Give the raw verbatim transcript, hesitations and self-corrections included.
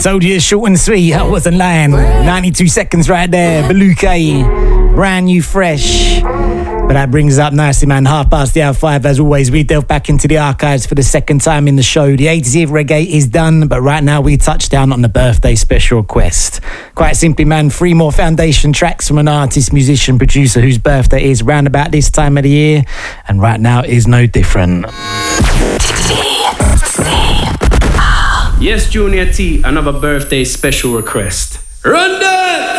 Told you it's short and sweet. I wasn't lying. ninety-two seconds right there. Beluga, brand new, fresh. But that brings us up nicely, man. Half past the hour five. As always, we delve back into the archives for the second time in the show. The eightieth reggae is done, but right now we touch down on the birthday special request. Quite simply, man, three more foundation tracks from an artist, musician, producer whose birthday is round about this time of the year, and right now is no different. Yes, Junior T, another birthday special request. Run that!